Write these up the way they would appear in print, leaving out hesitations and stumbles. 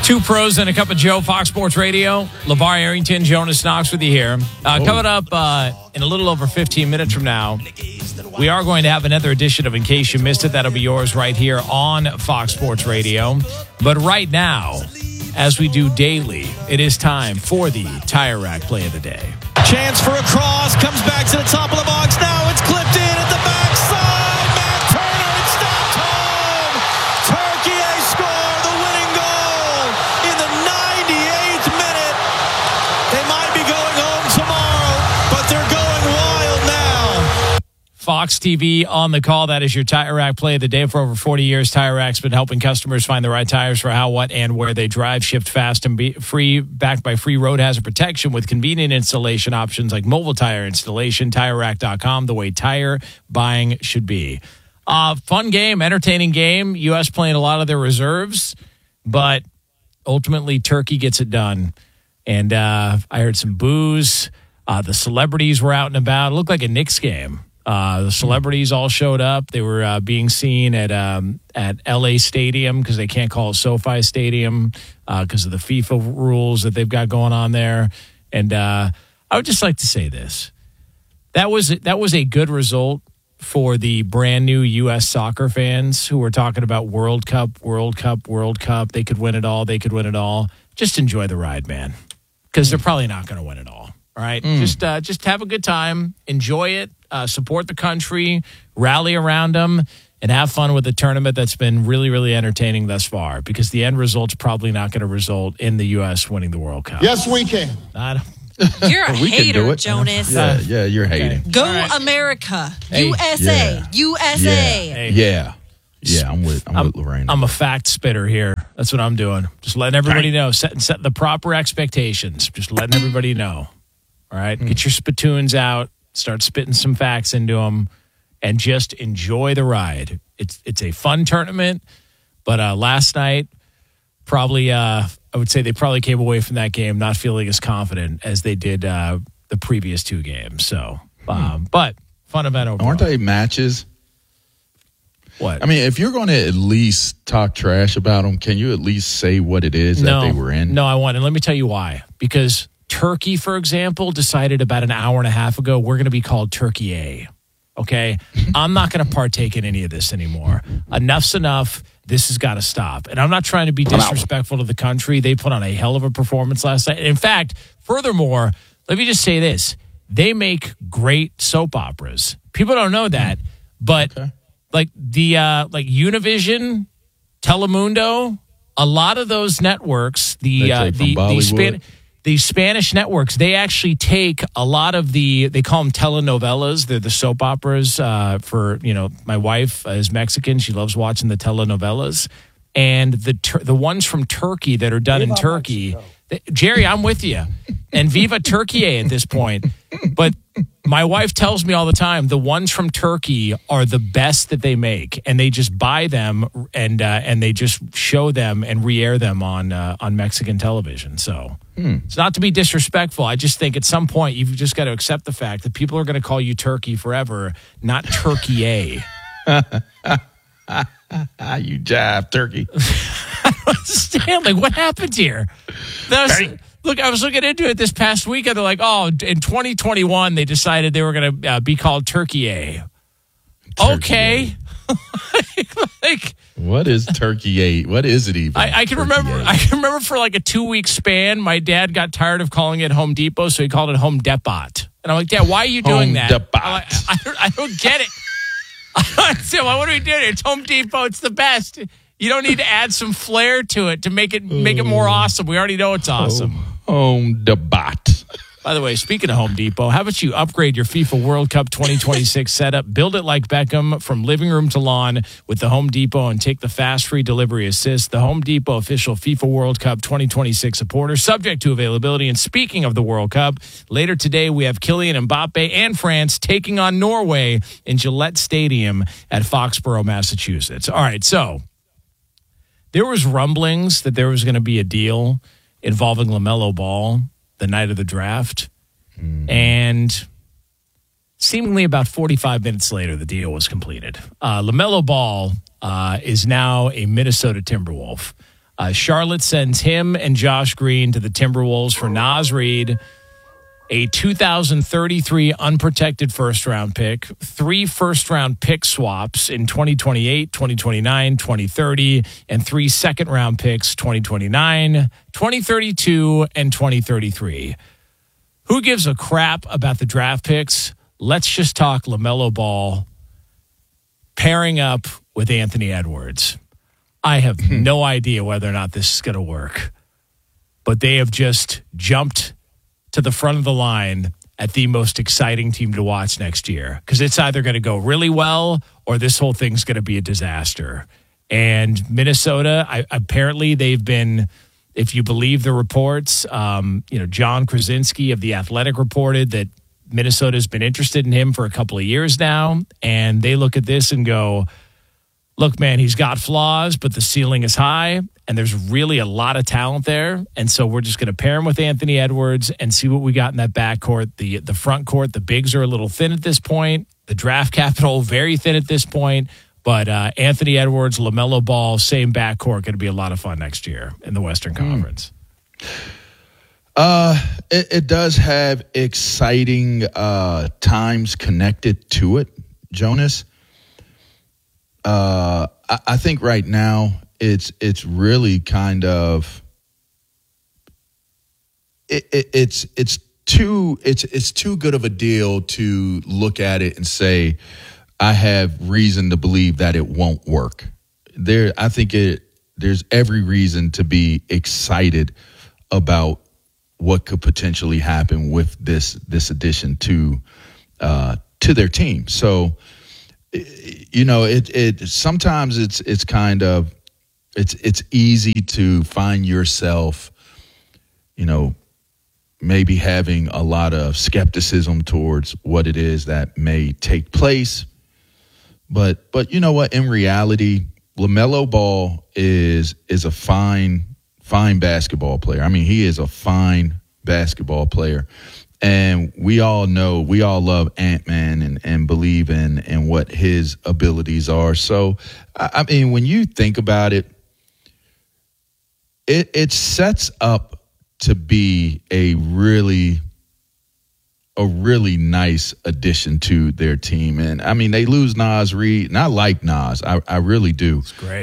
Two pros and a cup of Joe, Fox Sports Radio. LeVar Arrington, Jonas Knox with you here. Coming up in a little over 15 minutes from now, we are going to have another edition of In Case You Missed It. That'll be yours right here on Fox Sports Radio. But right now, as we do daily, it is time for the Tire Rack Play of the Day. Chance for a cross, comes back to the top of the box. Now it's clipped in at the backside. Matt Turner, it's stopped home. Turkey scored the winning goal in the 98th minute. They might be going home tomorrow, but they're going wild now. Fox TV on the call. That is your Tire Rack Play of the Day. For over 40 years, Tire Rack's been helping customers find the right tires for how, what, and where they drive. Shipped fast and free, backed by free road hazard protection with convenient installation options like mobile tire installation. TireRack.com, the way tire buying should be. Fun game, entertaining game. U.S. playing a lot of their reserves, but ultimately Turkey gets it done. And I heard some boos. The celebrities were out and about. It looked like a Knicks game. The celebrities all showed up. They were being seen at LA Stadium because they can't call it SoFi Stadium because of the FIFA rules that they've got going on there. And I would just like to say this. That was a good result for the brand new U.S. soccer fans who were talking about World Cup, World Cup, World Cup. They could win it all. They could win it all. Just enjoy the ride, man, because they're probably not going to win it all. All right, just have a good time, enjoy it, support the country, rally around them, and have fun with the tournament that's been really, really entertaining thus far. Because the end result's probably not going to result in the U.S. winning the World Cup. Yes, we can. You're a hater, Jonas. Yeah, you're hating. Go America, USA, USA. Yeah, I'm with Lorraine. I'm a fact spitter here. That's what I'm doing. Just letting everybody know, set the proper expectations. Just letting everybody know. All right, get your spittoons out, start spitting some facts into them, and just enjoy the ride. It's a fun tournament, but last night, probably I would say they probably came away from that game not feeling as confident as they did the previous two games. So, but fun event overall. Aren't they matches? What? I mean, if you're going to at least talk trash about them, can you at least say what it is that they were in? No, I won't. And let me tell you why. Because Turkey, for example, decided about an hour and a half ago, we're going to be called Turkey A. Okay? I'm not going to partake in any of this anymore. Enough's enough. This has got to stop. And I'm not trying to be disrespectful to the country. They put on a hell of a performance last night. In fact, furthermore, let me just say this. They make great soap operas. People don't know that, but like Univision, Telemundo, a lot of those networks, the Spanish networks, they actually take a lot of they call them telenovelas. They're the soap operas for, my wife is Mexican. She loves watching the telenovelas. And the ones from Turkey that are done in Turkey, Jerry, I'm with you. And Viva Turkey at this point. But my wife tells me all the time, the ones from Turkey are the best that they make. And they just buy them and they just show them and re-air them on Mexican television. So it's not to be disrespectful. I just think at some point you've just got to accept the fact that people are going to call you Turkey forever, not Turkey A. You jive, Turkey. I don't understand. Like, what happened here? Look, I was looking into it this past week, and they're like, in 2021, they decided they were going to be called Turkey A. Okay. What is Turkey A? What is it even? I can remember for like a 2-week span, my dad got tired of calling it Home Depot, so he called it Home Depot. And I'm like, Dad, why are you doing that? I don't get it. What are we doing? It's Home Depot. It's the best. You don't need to add some flair to it to make it more awesome. We already know it's awesome. Home Depot. By the way, speaking of Home Depot, how about you upgrade your FIFA World Cup 2026 setup? Build it like Beckham from living room to lawn with the Home Depot and take the fast free delivery assist. The Home Depot official FIFA World Cup 2026 supporter, subject to availability. And speaking of the World Cup, later today we have Kylian Mbappe and France taking on Norway in Gillette Stadium at Foxborough, Massachusetts. All right, so there was rumblings that there was going to be a deal involving LaMelo Ball the night of the draft. And seemingly about 45 minutes later, the deal was completed. LaMelo Ball is now a Minnesota Timberwolf. Charlotte sends him and Josh Green to the Timberwolves for Naz Reid, a 2033 unprotected first-round pick, 3 first-round pick swaps in 2028, 2029, 2030, and 3 second-round picks 2029, 2032, and 2033. Who gives a crap about the draft picks? Let's just talk LaMelo Ball pairing up with Anthony Edwards. I have no idea whether or not this is going to work, but they have just jumped to the front of the line at the most exciting team to watch next year, because it's either going to go really well or this whole thing's going to be a disaster. And Minnesota, apparently they've been, if you believe the reports, John Krasinski of The Athletic reported that Minnesota's been interested in him for a couple of years now, and they look at this and go, look, man, he's got flaws, but the ceiling is high, and there's really a lot of talent there. And so we're just going to pair him with Anthony Edwards and see what we got in that backcourt. The front court, the bigs are a little thin at this point. The draft capital, very thin at this point. But Anthony Edwards, LaMelo Ball, same backcourt, going to be a lot of fun next year in the Western Conference. It does have exciting times connected to it, Jonas. I think right now it's really kind of it's too good of a deal to look at it and say I have reason to believe that it won't work. I think there's every reason to be excited about what could potentially happen with this addition to their team. So, sometimes it's kind of it's easy to find yourself, maybe having a lot of skepticism towards what it is that may take place. But you know what? In reality, LaMelo Ball is a fine basketball player. I mean, he is a fine basketball player. And we all love Ant-Man and believe in what his abilities are. So, I mean, when you think about it, it sets up to be a really nice addition to their team. And, I mean, they lose Naz Reid, and I like Naz. I really do. It's great.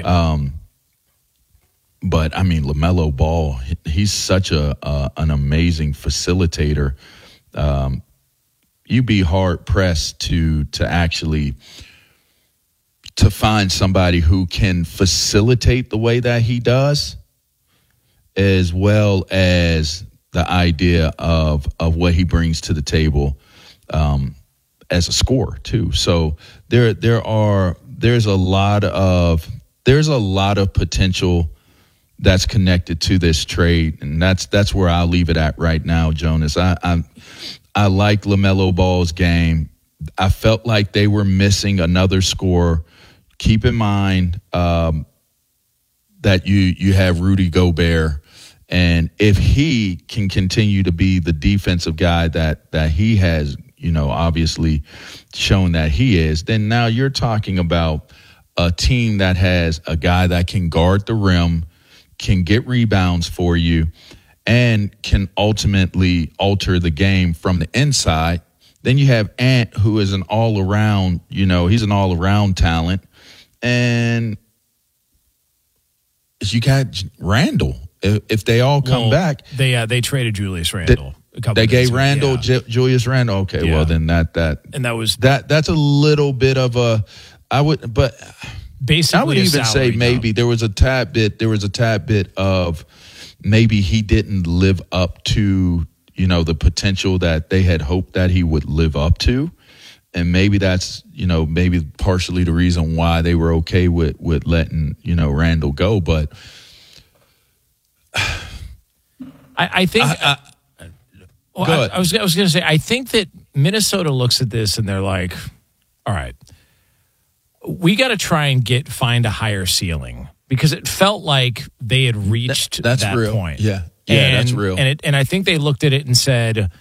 But, I mean, LaMelo Ball, he's such an amazing facilitator. You'd be hard pressed to actually to find somebody who can facilitate the way that he does, as well as the idea of what he brings to the table as a scorer too. So there's a lot of potential that's connected to this trade, and that's where I'll leave it at right now, Jonas. I like LaMelo Ball's game. I felt like they were missing another scorer. Keep in mind that you have Rudy Gobert, and if he can continue to be the defensive guy that he has, obviously shown that he is, then now you're talking about a team that has a guy that can guard the rim, can get rebounds for you, and can ultimately alter the game from the inside. Then you have Ant, who is an all-around, he's an all-around talent. And you got Randall. If they all come back. They traded Julius Randle. They gave Randall, Julius Randle. Okay, well, then that's a little bit of a, basically I would even say maybe there was a tad bit of maybe he didn't live up to, the potential that they had hoped that he would live up to. And maybe that's, maybe partially the reason why they were okay with letting, Randall go. But I think I was going to say, I think that Minnesota looks at this and they're like, all right, we got to try and find a higher ceiling, because it felt like they had reached that real point. Yeah, and, that's real. And I think they looked at it and said,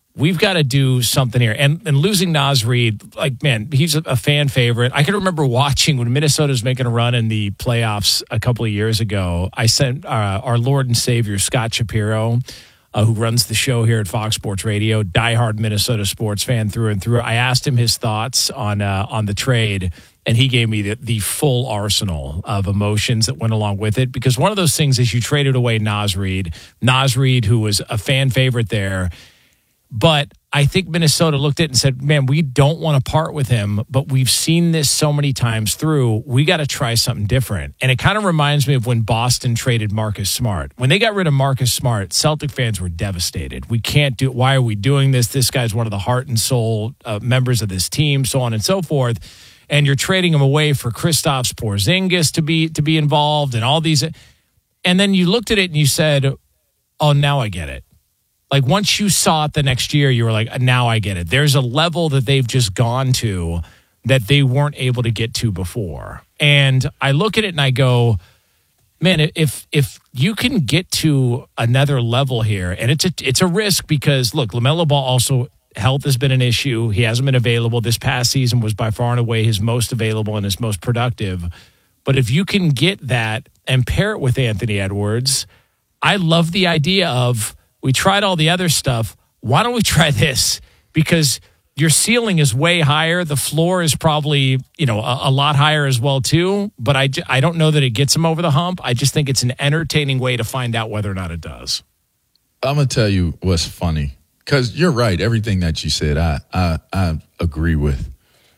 we've got to do something here. And losing Naz Reid, like, man, he's a fan favorite. I can remember watching when Minnesota was making a run in the playoffs a couple of years ago. I sent our Lord and Savior, Scott Shapiro, who runs the show here at Fox Sports Radio, diehard Minnesota sports fan through and through. I asked him his thoughts on the trade, and he gave me the full arsenal of emotions that went along with it. Because one of those things is you traded away Naz Reid, who was a fan favorite there. But I think Minnesota looked at it and said, man, we don't want to part with him, but we've seen this so many times through. We got to try something different. And it kind of reminds me of when Boston traded Marcus Smart. When they got rid of Marcus Smart, Celtic fans were devastated. We can't do it. Why are we doing this? This guy's one of the heart and soul members of this team, so on and so forth. And you're trading him away for Kristaps Porzingis to be involved and all these. And then you looked at it and you said, oh, now I get it. Like, once you saw it the next year, you were like, now I get it. There's a level that they've just gone to that they weren't able to get to before. And I look at it and I go, man, if you can get to another level here, and it's a risk because, look, LaMelo Ball also, health has been an issue. He hasn't been available. This past season was by far and away his most available and his most productive. But if you can get that and pair it with Anthony Edwards, I love the idea of, we tried all the other stuff. Why don't we try this? Because your ceiling is way higher. The floor is probably, a lot higher as well, too. But I don't know that it gets them over the hump. I just think it's an entertaining way to find out whether or not it does. I'm going to tell you what's funny. Because you're right. Everything that you said, I agree with.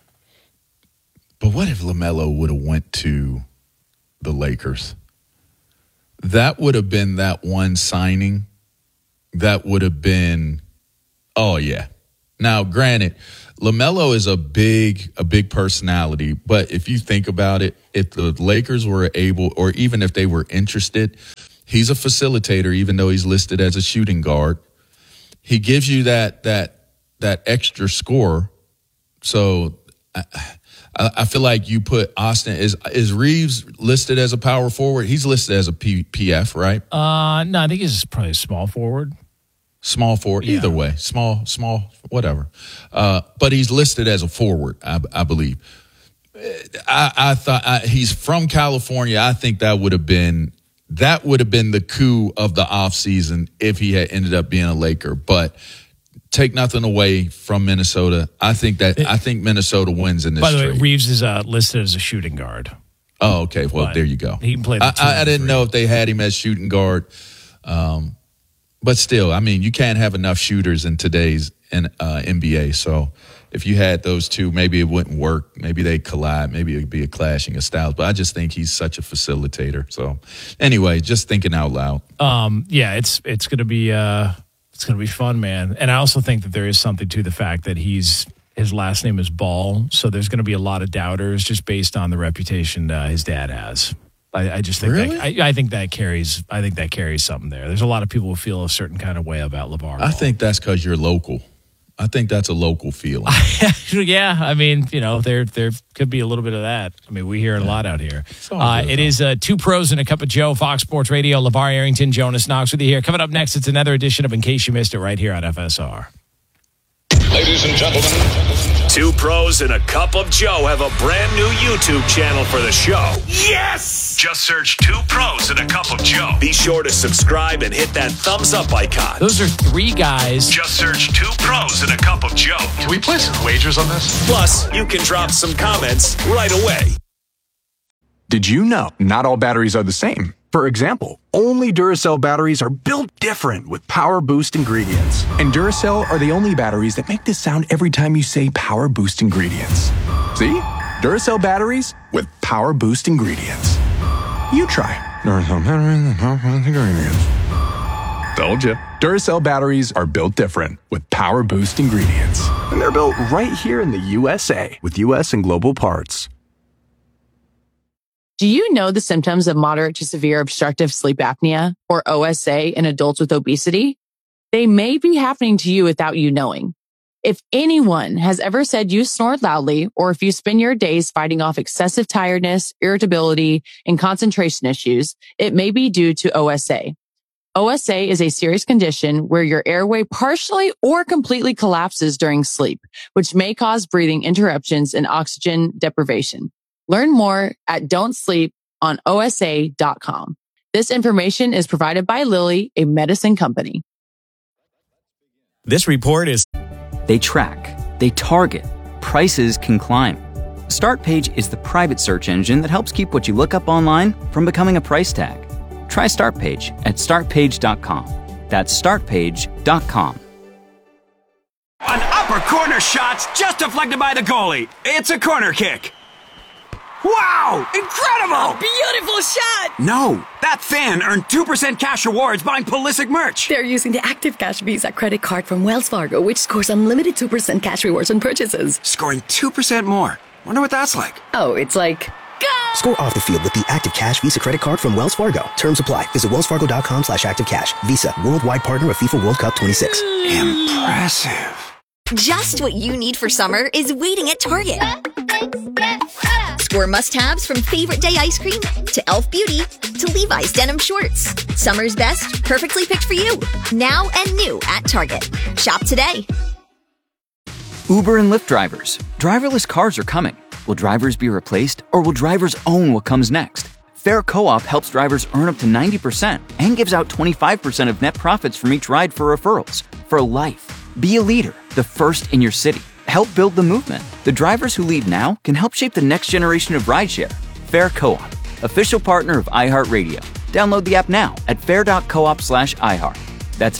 But what if LaMelo would have went to the Lakers? That would have been that one signing. That would have been, oh, yeah. Now, granted, LaMelo is a big personality, but if you think about it, if the Lakers were able, or even if they were interested, he's a facilitator, even though he's listed as a shooting guard. He gives you that extra score. So I feel like you put Austin, is Reeves listed as a power forward? He's listed as a PF, right? No, I think he's probably a small forward. Small forward, either way, small, whatever. But he's listed as a forward, I believe. I thought he's from California. I think that would have been the coup of the offseason if he had ended up being a Laker. But take nothing away from Minnesota. I think Minnesota wins in this. By the way, trade. Reeves is listed as a shooting guard. Oh, okay. Well, there you go. He can play. I didn't know if they had him as shooting guard. But still, I mean, you can't have enough shooters in today's NBA. So if you had those two, maybe it wouldn't work. Maybe they collide. Maybe it would be a clashing of styles. But I just think he's such a facilitator. So anyway, just thinking out loud. Yeah, it's gonna be fun, man. And I also think that there is something to the fact that his last name is Ball. So there's going to be a lot of doubters just based on the reputation his dad has. I just think really? I think that carries something there. There's a lot of people who feel a certain kind of way about LeVar Ball. I think that's because you're local. I think that's a local feeling. Yeah, I mean, there could be a little bit of that. I mean, we hear it a lot out here. It is Two Pros and a Cup of Joe, Fox Sports Radio. LeVar Arrington, Jonas Knox with you here. Coming up next, it's another edition of In Case You Missed It right here on FSR. Ladies and gentlemen, Two Pros and a Cup of Joe have a brand new YouTube channel for the show. Yes! Just search Two Pros and a Cup of Joe. Be sure to subscribe and hit that thumbs up icon. Those are three guys. Just search Two Pros and a Cup of Joe. can we place some wagers on this? Plus, you can drop some comments right away. Did you know not all batteries are the same? For example, only Duracell batteries are built different with Power Boost ingredients. And Duracell are the only batteries that make this sound every time you say Power Boost ingredients. See? Duracell batteries with Power Boost ingredients. You try. Duracell batteries with Power Boost ingredients. Told you. Duracell batteries are built different with Power Boost ingredients. And they're built right here in the USA with US and global parts. Do you know the symptoms of moderate to severe obstructive sleep apnea, or OSA, in adults with obesity? They may be happening to you without you knowing. If anyone has ever said you snore loudly, or if you spend your days fighting off excessive tiredness, irritability, and concentration issues, it may be due to OSA. OSA is a serious condition where your airway partially or completely collapses during sleep, which may cause breathing interruptions and oxygen deprivation. Learn more at don'tsleeponosa.com. This information is provided by Lilly, a medicine company. This report is... They track, they target, prices can climb. StartPage is the private search engine that helps keep what you look up online from becoming a price tag. Try StartPage at startpage.com. That's startpage.com. An upper corner shot's just deflected by the goalie. It's a corner kick. Wow! Incredible! A beautiful shot! No, that fan earned 2% cash rewards buying Pulisic merch. They're using the Active Cash Visa credit card from Wells Fargo, which scores unlimited 2% cash rewards on purchases. Scoring 2% more. Wonder what that's like. Oh, it's like... Go! Score off the field with the Active Cash Visa credit card from Wells Fargo. Terms apply. Visit wellsfargo.com/activecash. Visa, worldwide partner of FIFA World Cup 26. Impressive. Just what you need for summer is waiting at Target. Score must-haves from Favorite Day ice cream to Elf Beauty to Levi's denim shorts. Summer's best, perfectly picked for you. Now and new at Target. Shop today. Uber and Lyft drivers. Driverless cars are coming. Will drivers be replaced, or will drivers own what comes next? Fair Co-op helps drivers earn up to 90% and gives out 25% of net profits from each ride for referrals. For life. Be a leader, the first in your city. Help build the movement. The drivers who lead now can help shape the next generation of rideshare. Fair Co-op, official partner of iHeartRadio. Download the app now at fair.coop/iHeart. That's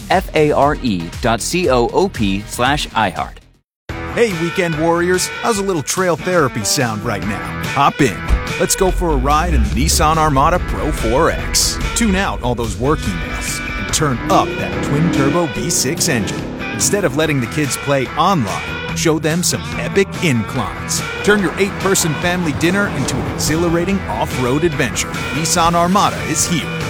FARE.coop/iHeart. Hey, weekend warriors, how's a little trail therapy sound right now? Hop in. Let's go for a ride in the Nissan Armada Pro 4X. Tune out all those work emails and turn up that twin-turbo V6 engine. Instead of letting the kids play online, show them some epic inclines. Turn your 8-person family dinner into an exhilarating off-road adventure. Nissan Armada is here.